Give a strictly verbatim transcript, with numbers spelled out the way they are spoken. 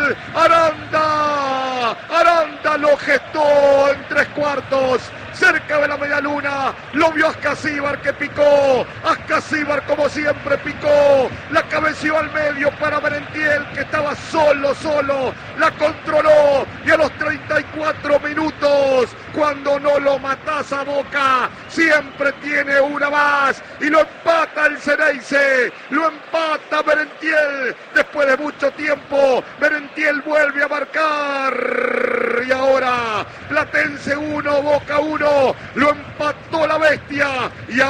Aranda, Aranda lo gestó en tres cuartos, cerca de la media luna, lo vio Ascasíbar que picó, Ascasíbar como siempre picó, la cabeció al medio para Merentiel que estaba solo, solo, la controló y a los treinta y cuatro minutos, cuando no lo matás a Boca, siempre tiene una más y lo empata el Ceneice, lo empata Merentiel, después de mucho tiempo, Merentiel vuelve a marcar y ahora Platense uno, Boca uno, lo empató la bestia y